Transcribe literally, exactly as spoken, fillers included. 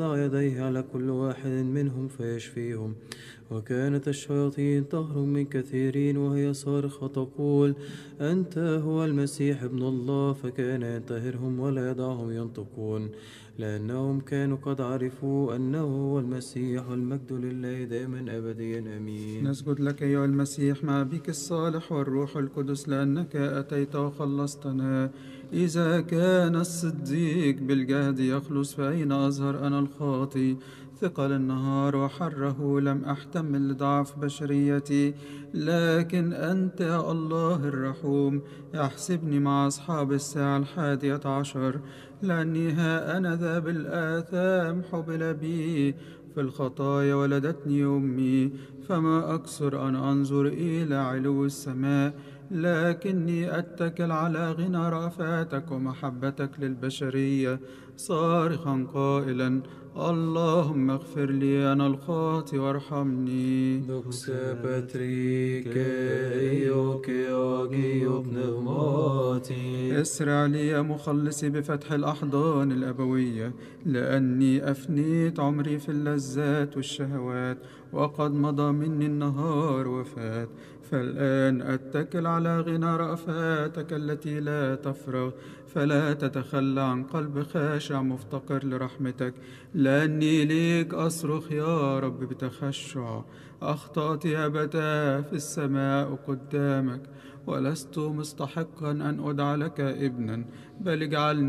يديه على كل واحد منهم فيشفيهم. وكانت الشياطين تهرب من كثيرين وهي صارخة تقول: أنت هو المسيح ابن الله. فكان ينتهرهم ولا يدعهم ينطقون، لأنهم كانوا قد عرفوا أنه هو المسيح. والمجد لله دائما أبديا آمين. نسجد لك أيها المسيح مع بك الصالح والروح القدس، لأنك أتيت وخلصتنا. إذا كان الصديق بالجهد يخلص، فأين أظهر أنا الخاطي؟ ثقل النهار وحره لم أحتمل لضعف بشريتي، لكن أنت يا الله الرحوم احسبني مع أصحاب الساعة الحادية عشر، لأني ها أنا ذا بالآثام حبل بي، في الخطايا ولدتني أمي. فما أكثر أن أنظر إلى علو السماء، لكني أتكل على غنى رأفاتك ومحبتك للبشرية، صارخا قائلا: اللهم اغفر لي أنا الخاطئ وارحمني. دوكسا باتريك إيوكي أوغي بنغماتي. اسرع لي يا مخلصي بفتح الأحضان الأبوية، لأني أفنيت عمري في اللذات والشهوات، وقد مضى مني النهار وفات. فالآن أتكل على غنى رأفاتك التي لا تفرغ، فلا تتخلى عن قلب خاشع مفتقر لرحمتك، لأني ليك أصرخ يا رب بتخشع. أخطأت يا أبتاه في السماء قدامك، ولست مستحقا أن أدعى لك ابنا، بل اجعلني